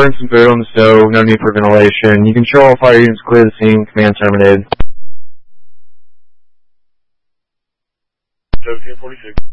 burned some food on the stove, no need for ventilation. You can show all fire units clear the scene, command terminated. 1746.